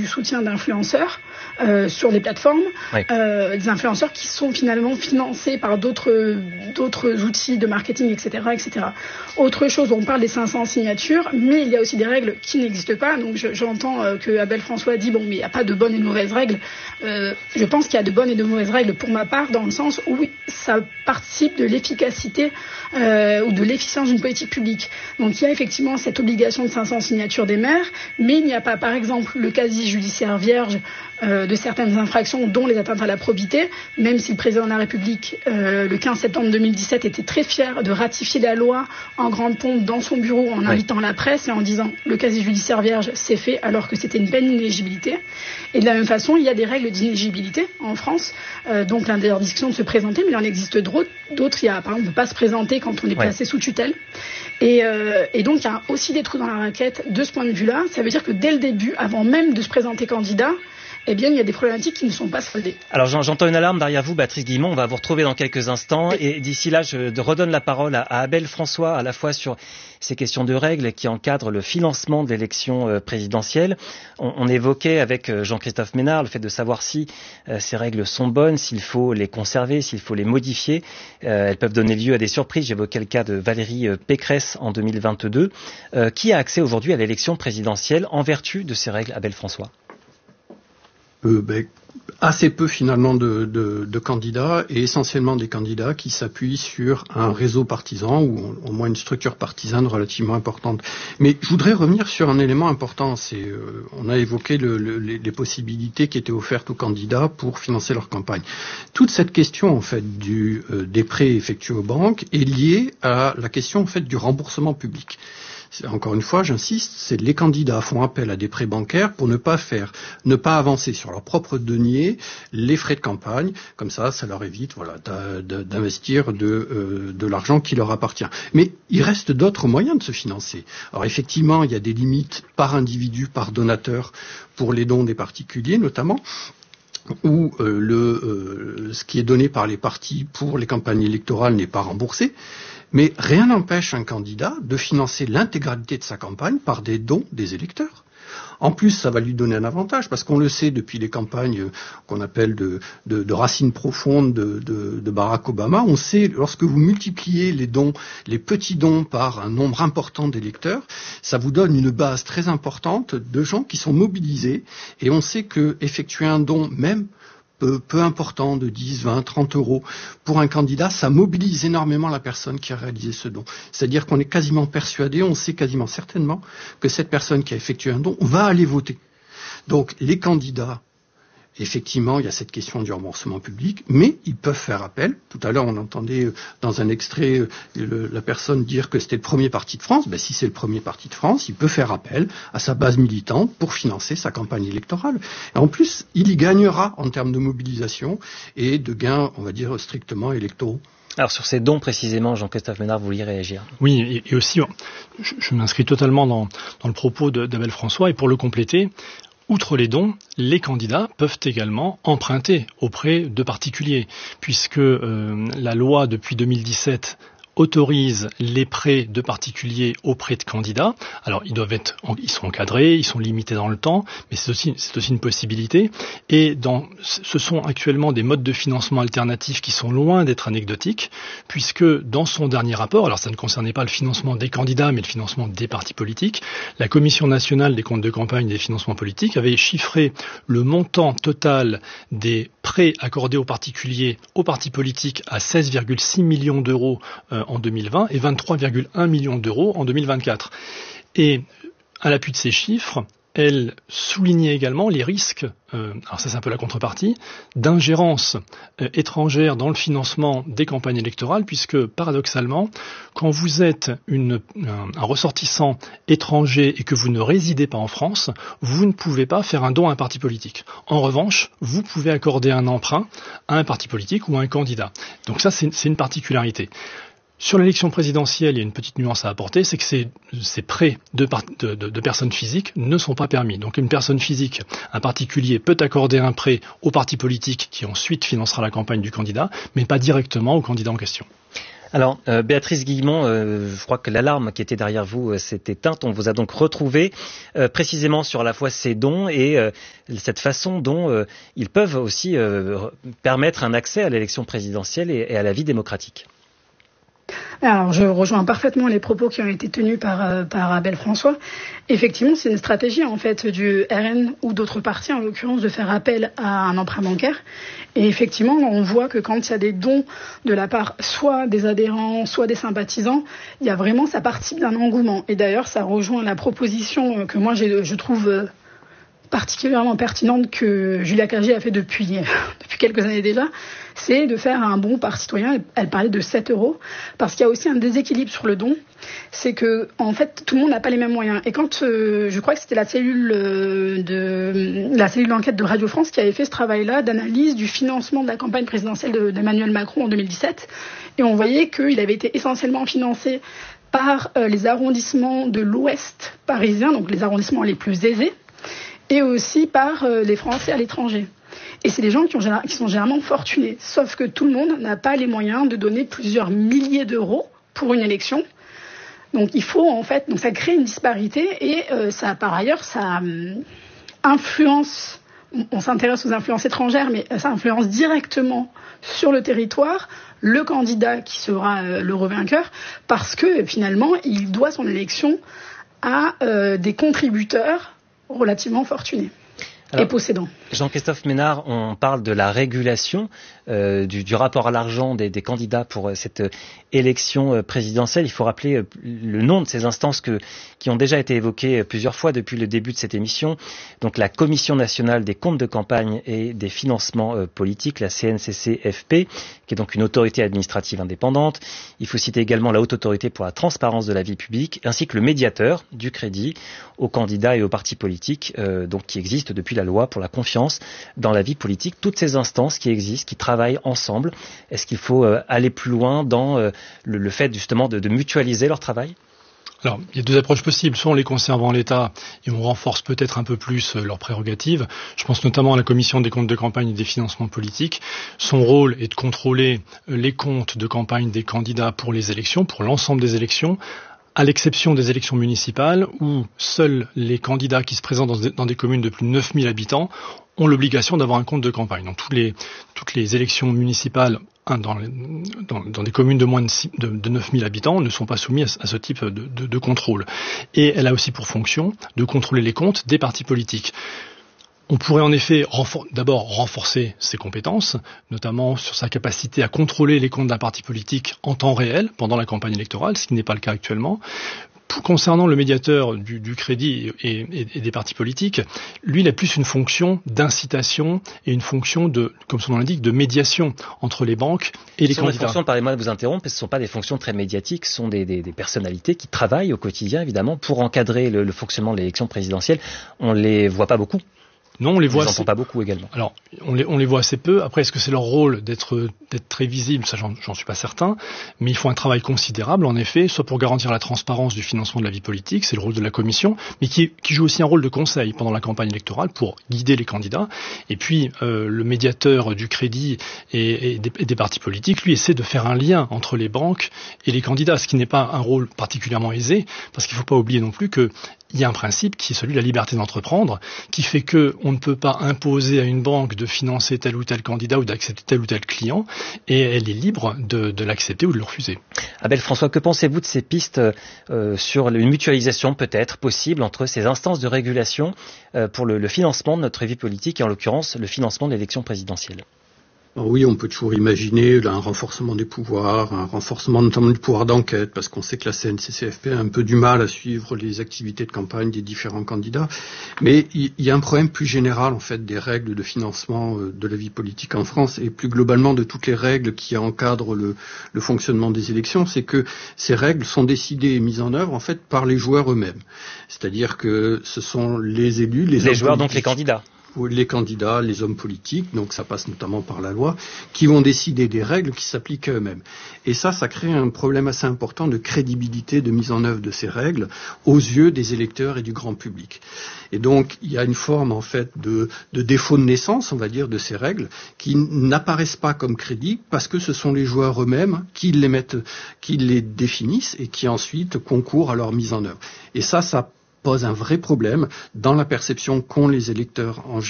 du soutien d'influenceurs sur les plateformes, des influenceurs qui sont finalement financés par d'autres outils de marketing, etc., etc. Autre chose, on parle des 500 signatures, mais il y a aussi des règles qui n'existent pas. Donc j'entends que Abel François dit, bon, mais il n'y a pas de bonnes et de mauvaises règles. Je pense qu'il y a de bonnes et de mauvaises règles pour ma part, dans le sens où ça participe de l'efficacité ou de l'efficience d'une politique publique. Donc il y a effectivement cette obligation de 500 signatures des maires, mais il n'y a pas, par exemple, le casier judiciaire vierge de certaines infractions, dont les atteintes à la probité, même si le président de la République, le 15 septembre 2017, était très fier de ratifier la loi en grande pompe dans son bureau en invitant la presse et en disant le casier judiciaire vierge, c'est fait, alors que c'était une peine d'inéligibilité. Et de la même façon, il y a des règles d'inéligibilité en France, donc l'interdiction de se présenter, mais il en existe d'autres. Il y a, par exemple, on ne peut pas se présenter quand on est placé sous tutelle. Et donc, il y a aussi des trous dans la raquette de ce point de vue-là. Ça veut dire que dès le début, avant même de se présenter candidat, eh bien, il y a des problématiques qui ne sont pas soldées. Alors, j'entends une alarme derrière vous, Béatrice Guillemont. On va vous retrouver dans quelques instants. Et d'ici là, je redonne la parole à Abel François, à la fois sur ces questions de règles qui encadrent le financement de l'élection présidentielle. On évoquait avec Jean-Christophe Ménard le fait de savoir si ces règles sont bonnes, s'il faut les conserver, s'il faut les modifier. Elles peuvent donner lieu à des surprises. J'évoquais le cas de Valérie Pécresse en 2022. Qui a accès aujourd'hui à l'élection présidentielle en vertu de ces règles, Abel François ? Assez peu finalement de candidats, et essentiellement des candidats qui s'appuient sur un réseau partisan ou au moins une structure partisane relativement importante. Mais je voudrais revenir sur un élément important. On a évoqué les possibilités qui étaient offertes aux candidats pour financer leur campagne. Toute cette question en fait des prêts effectués aux banques est liée à la question en fait du remboursement public. Encore une fois, j'insiste, c'est les candidats font appel à des prêts bancaires pour ne pas avancer sur leur propre denier les frais de campagne. Comme ça leur évite, d'investir de l'argent qui leur appartient. Mais il reste d'autres moyens de se financer. Alors effectivement, il y a des limites par individu, par donateur, pour les dons des particuliers notamment, où ce qui est donné par les partis pour les campagnes électorales n'est pas remboursé. Mais rien n'empêche un candidat de financer l'intégralité de sa campagne par des dons des électeurs. En plus, ça va lui donner un avantage, parce qu'on le sait depuis les campagnes qu'on appelle de racines profondes de Barack Obama, on sait, lorsque vous multipliez les dons, les petits dons par un nombre important d'électeurs, ça vous donne une base très importante de gens qui sont mobilisés, et on sait que effectuer un don, même peu important, de 10, 20, 30 euros, pour un candidat, ça mobilise énormément la personne qui a réalisé ce don. C'est-à-dire qu'on est quasiment persuadé, on sait quasiment certainement que cette personne qui a effectué un don va aller voter. Donc les candidats, effectivement, il y a cette question du remboursement public, mais ils peuvent faire appel. Tout à l'heure, on entendait dans un extrait la personne dire que c'était le premier parti de France. Si c'est le premier parti de France, il peut faire appel à sa base militante pour financer sa campagne électorale. Et en plus, il y gagnera en termes de mobilisation et de gains, on va dire, strictement électoraux. Alors sur ces dons précisément, Jean-Christophe Ménard, vous vouliez réagir ? Oui, et aussi, je m'inscris totalement dans le propos d'Abel François, et pour le compléter, outre les dons, les candidats peuvent également emprunter auprès de particuliers, puisque la loi depuis 2017 autorise les prêts de particuliers auprès de candidats. Alors ils sont encadrés, ils sont limités dans le temps, mais c'est aussi une possibilité. Et ce sont actuellement des modes de financement alternatifs qui sont loin d'être anecdotiques, puisque dans son dernier rapport, alors ça ne concernait pas le financement des candidats, mais le financement des partis politiques, la Commission nationale des comptes de campagne et des financements politiques avait chiffré le montant total des prêts accordés aux particuliers, aux partis politiques, à 16,6 millions d'euros en 2020 et 23,1 millions d'euros en 2024. Et à l'appui de ces chiffres, elle soulignait également les risques, alors ça c'est un peu la contrepartie, d'ingérence étrangère dans le financement des campagnes électorales, puisque paradoxalement, quand vous êtes un ressortissant étranger et que vous ne résidez pas en France, vous ne pouvez pas faire un don à un parti politique. En revanche, vous pouvez accorder un emprunt à un parti politique ou à un candidat. Donc ça c'est une particularité. Sur l'élection présidentielle, il y a une petite nuance à apporter, c'est que ces prêts de personnes physiques ne sont pas permis. Donc une personne physique, un particulier, peut accorder un prêt au parti politique qui ensuite financera la campagne du candidat, mais pas directement au candidat en question. Alors, Béatrice Guillemont, je crois que l'alarme qui était derrière vous s'est éteinte. On vous a donc retrouvé précisément sur à la fois ces dons et cette façon dont ils peuvent aussi permettre un accès à l'élection présidentielle et à la vie démocratique. Alors, je rejoins parfaitement les propos qui ont été tenus par Abel François. Effectivement, c'est une stratégie en fait du RN ou d'autres partis, en l'occurrence, de faire appel à un emprunt bancaire. Et effectivement, on voit que quand il y a des dons de la part soit des adhérents, soit des sympathisants, il y a vraiment, ça participe d'un engouement. Et d'ailleurs, ça rejoint la proposition que moi je trouve particulièrement pertinente que Julia Clerget a fait depuis quelques années déjà, c'est de faire un don par citoyen. Elle parlait de 7 €, parce qu'il y a aussi un déséquilibre sur le don. C'est que, en fait, tout le monde n'a pas les mêmes moyens. Et quand, je crois que c'était la cellule d'enquête de Radio France qui avait fait ce travail-là d'analyse du financement de la campagne présidentielle d'Emmanuel Macron en 2017. Et on voyait qu'il avait été essentiellement financé par les arrondissements de l'Ouest parisien, donc les arrondissements les plus aisés, et aussi par les Français à l'étranger. Et c'est des gens qui sont généralement fortunés. Sauf que tout le monde n'a pas les moyens de donner plusieurs milliers d'euros pour une élection. Donc il faut en fait, donc ça crée une disparité et ça, par ailleurs, ça influence. On s'intéresse aux influences étrangères, mais ça influence directement sur le territoire le candidat qui sera le revainqueur, parce que finalement il doit son élection à des contributeurs relativement fortunés. Alors, et possédants. Jean-Christophe Ménard, on parle de la régulation du rapport à l'argent des candidats pour cette élection présidentielle. Il faut rappeler le nom de ces instances qui ont déjà été évoquées plusieurs fois depuis le début de cette émission. Donc la Commission nationale des comptes de campagne et des financements politiques, la CNCCFP, qui est donc une autorité administrative indépendante. Il faut citer également la Haute Autorité pour la transparence de la vie publique, ainsi que le médiateur du crédit aux candidats et aux partis politiques, donc qui existe depuis la loi pour la confiance dans la vie politique. Toutes ces instances qui existent, qui travaillent ensemble, est-ce qu'il faut aller plus loin dans le fait justement de mutualiser leur travail ? Alors, il y a deux approches possibles. Soit on les conserve en l'état et on renforce peut-être un peu plus leurs prérogatives. Je pense notamment à la Commission des comptes de campagne et des financements politiques. Son rôle est de contrôler les comptes de campagne des candidats pour les élections, pour l'ensemble des élections, à l'exception des élections municipales où seuls les candidats qui se présentent dans des communes de plus de 9000 habitants ont l'obligation d'avoir un compte de campagne. Donc toutes les élections municipales dans des communes de moins de 9000 habitants ne sont pas soumis à ce type de contrôle. Et elle a aussi pour fonction de contrôler les comptes des partis politiques. On pourrait en effet d'abord renforcer ses compétences, notamment sur sa capacité à contrôler les comptes d'un parti politique en temps réel pendant la campagne électorale, ce qui n'est pas le cas actuellement. Concernant le médiateur du crédit et des partis politiques, lui, il a plus une fonction d'incitation et une fonction de, comme son nom l'indique, de médiation entre les banques et les candidats. Des fonctions, pardonnez-moi de vous interrompre, parce que ce ne sont pas des fonctions très médiatiques, ce sont des personnalités qui travaillent au quotidien, évidemment, pour encadrer le fonctionnement de l'élection présidentielle. On ne les voit pas beaucoup. Non, on les voit pas beaucoup également. Alors, on les voit assez peu. Après, est-ce que c'est leur rôle d'être très visible? Ça, j'en suis pas certain. Mais ils font un travail considérable, en effet, soit pour garantir la transparence du financement de la vie politique, c'est le rôle de la commission, mais qui joue aussi un rôle de conseil pendant la campagne électorale pour guider les candidats. Et puis, le médiateur du crédit et des partis politiques, lui, essaie de faire un lien entre les banques et les candidats, ce qui n'est pas un rôle particulièrement aisé, parce qu'il ne faut pas oublier non plus que il y a un principe qui est celui de la liberté d'entreprendre, qui fait que on ne peut pas imposer à une banque de financer tel ou tel candidat ou d'accepter tel ou tel client, et elle est libre de l'accepter ou de le refuser. Abel François, que pensez-vous de ces pistes sur une mutualisation peut-être possible entre ces instances de régulation pour le financement de notre vie politique et en l'occurrence le financement de l'élection présidentielle ? Alors oui, on peut toujours imaginer un renforcement des pouvoirs, un renforcement notamment du pouvoir d'enquête, parce qu'on sait que la CNCCFP a un peu du mal à suivre les activités de campagne des différents candidats. Mais il y a un problème plus général, en fait, des règles de financement de la vie politique en France, et plus globalement de toutes les règles qui encadrent le fonctionnement des élections, c'est que ces règles sont décidées et mises en œuvre, en fait, par les joueurs eux-mêmes. C'est-à-dire que ce sont les élus, les joueurs, donc les candidats. les candidats, les hommes politiques, donc ça passe notamment par la loi, qui vont décider des règles qui s'appliquent à eux-mêmes. Et ça crée un problème assez important de crédibilité de mise en œuvre de ces règles aux yeux des électeurs et du grand public. Et donc, il y a une forme, en fait, de défaut de naissance, on va dire, de ces règles, qui n'apparaissent pas comme crédibles parce que ce sont les joueurs eux-mêmes qui les définissent et qui ensuite concourent à leur mise en œuvre. Et ça pose un vrai problème dans la perception qu'ont les électeurs en